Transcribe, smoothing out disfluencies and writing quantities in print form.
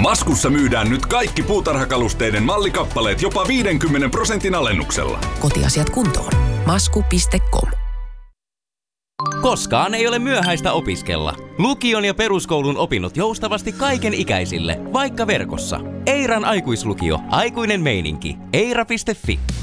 Maskussa myydään nyt kaikki puutarhakalusteiden mallikappaleet jopa 50% alennuksella. Kotiasiat kuntoon. Masku.com. Koskaan ei ole myöhäistä opiskella. Lukion ja peruskoulun opinnot joustavasti kaiken ikäisille, vaikka verkossa. Eiran aikuislukio. Aikuinen meininki. Eira.fi.